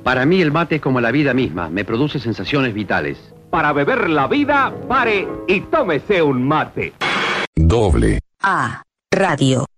Para mí el mate es como la vida misma, me produce sensaciones vitales. Para beber la vida, pare y tómese un mate. Doble A Radio.